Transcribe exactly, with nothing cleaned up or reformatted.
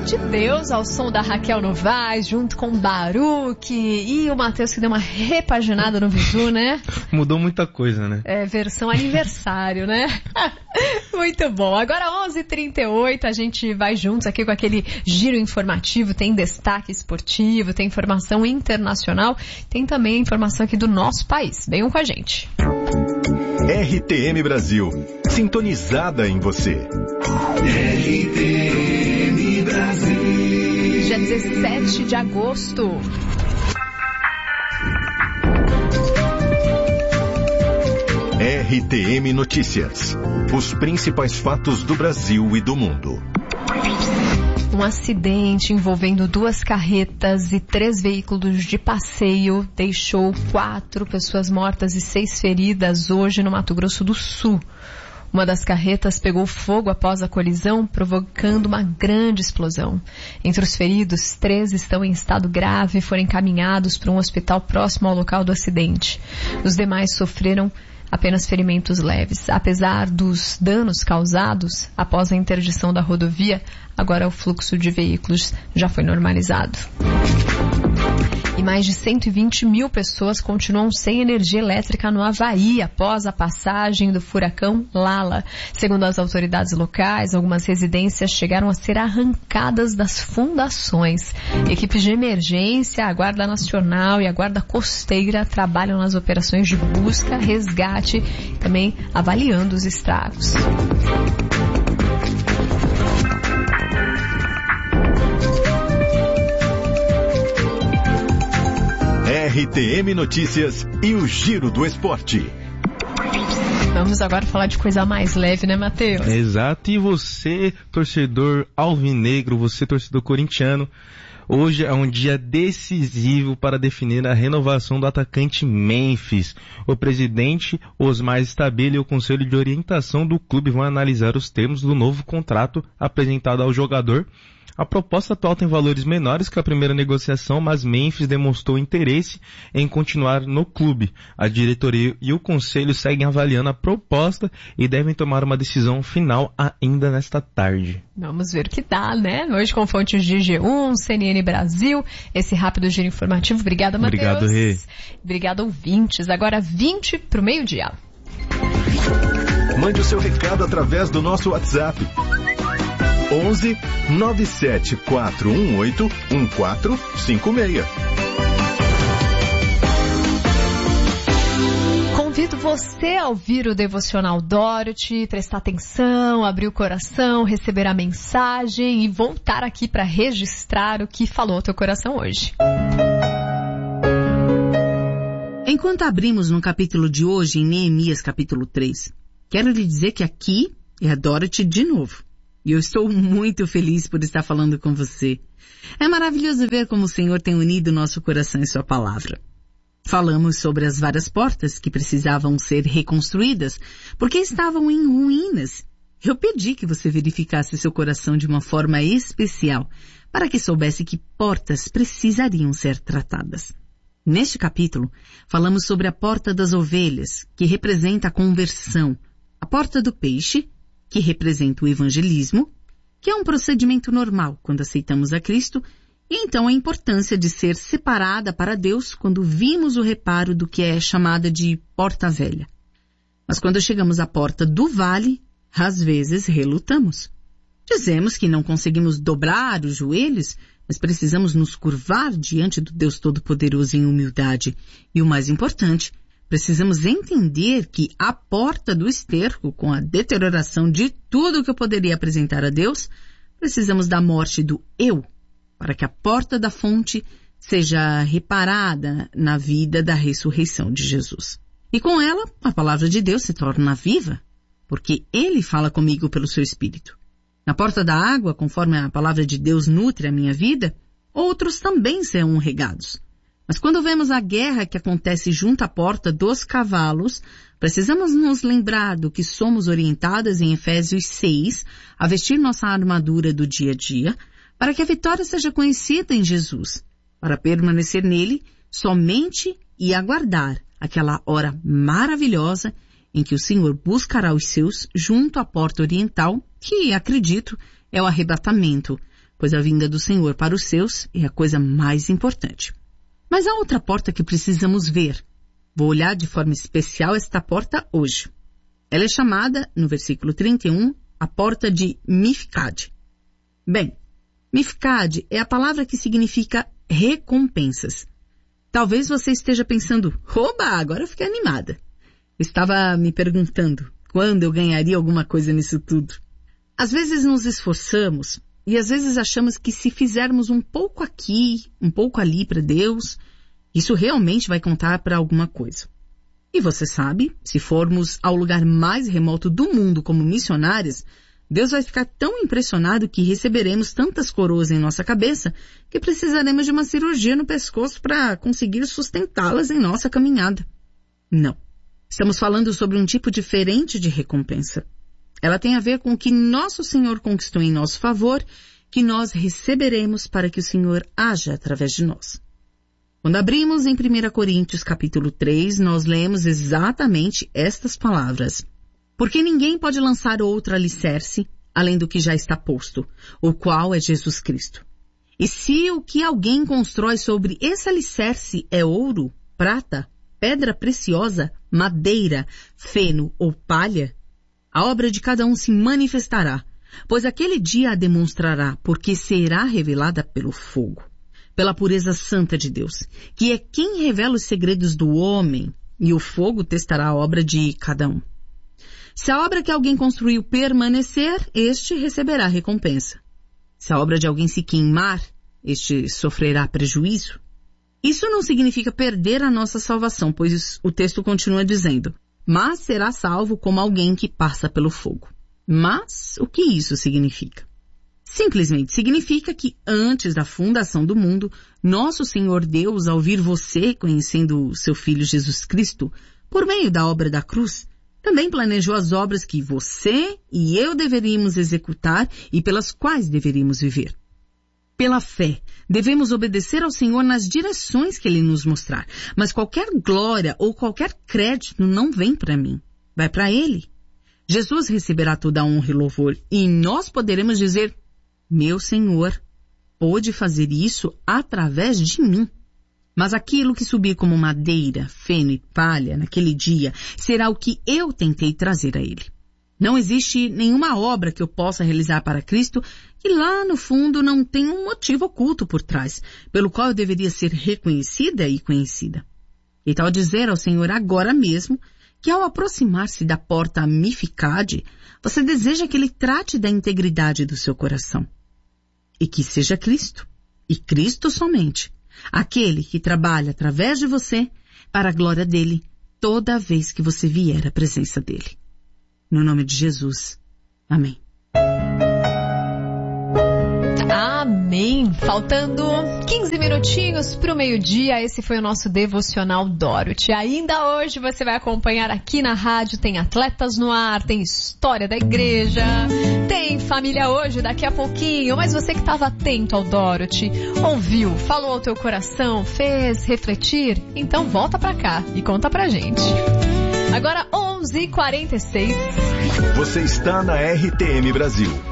de Deus, ao som da Raquel Novaes, junto com o Baruque e o Matheus, que deu uma repaginada no visu, né? Mudou muita coisa, né? É, versão aniversário, né? Muito bom. Agora onze e trinta e oito, a gente vai juntos aqui com aquele giro informativo, tem destaque esportivo, tem informação internacional, tem também informação aqui do nosso país. Venham com a gente. R T M Brasil, sintonizada em você. R T M Brasil. Dia dezessete de agosto. R T M Notícias. Os principais fatos do Brasil e do mundo. Um acidente envolvendo duas carretas e três veículos de passeio deixou quatro pessoas mortas e seis feridas hoje no Mato Grosso do Sul. Uma das carretas pegou fogo após a colisão, provocando uma grande explosão. Entre os feridos, três estão em estado grave e foram encaminhados para um hospital próximo ao local do acidente. Os demais sofreram apenas ferimentos leves. Apesar dos danos causados após a interdição da rodovia, agora o fluxo de veículos já foi normalizado. E mais de cento e vinte mil pessoas continuam sem energia elétrica no Havaí após a passagem do furacão Lala. Segundo as autoridades locais, algumas residências chegaram a ser arrancadas das fundações. Equipes de emergência, a Guarda Nacional e a Guarda Costeira trabalham nas operações de busca, resgate, também avaliando os estragos. R T M Notícias e o Giro do Esporte. Vamos agora falar de coisa mais leve, né, Matheus? Exato, e você, torcedor alvinegro, você, torcedor corintiano, hoje é um dia decisivo para definir a renovação do atacante Memphis. O presidente Osmar Stabile e o Conselho de Orientação do clube vão analisar os termos do novo contrato apresentado ao jogador. A proposta atual tem valores menores que a primeira negociação, mas Memphis demonstrou interesse em continuar no clube. A diretoria e o conselho seguem avaliando a proposta e devem tomar uma decisão final ainda nesta tarde. Vamos ver o que dá, né? Hoje com fontes de G um, C N N Brasil, esse rápido giro informativo. Obrigada, Matheus. Obrigado, Rê. Obrigado, ouvintes. Agora vinte para o meio-dia. Mande o seu recado através do nosso WhatsApp. onze nove sete quatro um oito um quatro cinco seis. Convido você a ouvir o Devocional Dorothy, prestar atenção, abrir o coração, receber a mensagem e voltar aqui para registrar o que falou ao teu coração hoje. Enquanto abrimos no capítulo de hoje, em Neemias capítulo três, quero lhe dizer que aqui é a Dorothy de novo. E eu estou muito feliz por estar falando com você. É maravilhoso ver como o Senhor tem unido nosso coração em sua palavra. Falamos sobre as várias portas que precisavam ser reconstruídas, porque estavam em ruínas. Eu pedi que você verificasse seu coração de uma forma especial, para que soubesse que portas precisariam ser tratadas. Neste capítulo, falamos sobre a porta das ovelhas, que representa a conversão, a porta do peixe, que representa o evangelismo, que é um procedimento normal quando aceitamos a Cristo, e então a importância de ser separada para Deus quando vimos o reparo do que é chamada de porta velha. Mas quando chegamos à porta do vale, às vezes relutamos. Dizemos que não conseguimos dobrar os joelhos, mas precisamos nos curvar diante do Deus Todo-Poderoso em humildade. E o mais importante, precisamos entender que a porta do esterco, com a deterioração de tudo que eu poderia apresentar a Deus, precisamos da morte do eu, para que a porta da fonte seja reparada na vida da ressurreição de Jesus. E com ela, a palavra de Deus se torna viva, porque Ele fala comigo pelo seu Espírito. Na porta da água, conforme a palavra de Deus nutre a minha vida, outros também serão regados. Mas quando vemos a guerra que acontece junto à porta dos cavalos, precisamos nos lembrar do que somos orientadas em Efésios seis, a vestir nossa armadura do dia a dia, para que a vitória seja conhecida em Jesus, para permanecer nele somente e aguardar aquela hora maravilhosa em que o Senhor buscará os seus junto à porta oriental, que, acredito, é o arrebatamento, pois a vinda do Senhor para os seus é a coisa mais importante. Mas há outra porta que precisamos ver. Vou olhar de forma especial esta porta hoje. Ela é chamada, no versículo trinta e um, a porta de Mifkad. Bem, Mifkad é a palavra que significa recompensas. Talvez você esteja pensando, oba, agora eu fiquei animada. Estava me perguntando quando eu ganharia alguma coisa nisso tudo. Às vezes nos esforçamos e às vezes achamos que se fizermos um pouco aqui, um pouco ali para Deus, isso realmente vai contar para alguma coisa. E você sabe, se formos ao lugar mais remoto do mundo como missionários, Deus vai ficar tão impressionado que receberemos tantas coroas em nossa cabeça que precisaremos de uma cirurgia no pescoço para conseguir sustentá-las em nossa caminhada. Não. Estamos falando sobre um tipo diferente de recompensa. Ela tem a ver com o que nosso Senhor conquistou em nosso favor, que nós receberemos para que o Senhor haja através de nós. Quando abrimos em primeira Coríntios capítulo três, nós lemos exatamente estas palavras. Porque ninguém pode lançar outro alicerce, além do que já está posto, o qual é Jesus Cristo. E se o que alguém constrói sobre esse alicerce é ouro, prata, pedra preciosa, madeira, feno ou palha, a obra de cada um se manifestará, pois aquele dia a demonstrará, porque será revelada pelo fogo, pela pureza santa de Deus, que é quem revela os segredos do homem, e o fogo testará a obra de cada um. Se a obra que alguém construiu permanecer, este receberá recompensa. Se a obra de alguém se queimar, este sofrerá prejuízo. Isso não significa perder a nossa salvação, pois o texto continua dizendo, mas será salvo como alguém que passa pelo fogo. Mas o que isso significa? Simplesmente significa que antes da fundação do mundo, nosso Senhor Deus, ao vir você conhecendo o seu Filho Jesus Cristo, por meio da obra da cruz, também planejou as obras que você e eu deveríamos executar e pelas quais deveríamos viver. Pela fé, devemos obedecer ao Senhor nas direções que Ele nos mostrar, mas qualquer glória ou qualquer crédito não vem para mim, vai para Ele. Jesus receberá toda a honra e louvor e nós poderemos dizer, meu Senhor pôde fazer isso através de mim. Mas aquilo que subir como madeira, feno e palha naquele dia será o que eu tentei trazer a Ele. Não existe nenhuma obra que eu possa realizar para Cristo que lá no fundo não tenha um motivo oculto por trás, pelo qual eu deveria ser reconhecida e conhecida. E tal dizer ao Senhor agora mesmo que ao aproximar-se da porta Mifkad, você deseja que Ele trate da integridade do seu coração. E que seja Cristo, e Cristo somente, aquele que trabalha através de você para a glória dele toda vez que você vier à presença dele. No nome de Jesus. Amém. Amém. Faltando quinze minutinhos para o meio-dia, esse foi o nosso devocional Dorothy. Ainda hoje você vai acompanhar aqui na rádio, tem atletas no ar, tem história da igreja, tem família hoje daqui a pouquinho, mas você que estava atento ao Dorothy, ouviu, falou ao teu coração, fez refletir, então volta pra cá e conta pra gente. Agora onze e quarenta e seis. Você está na R T M Brasil.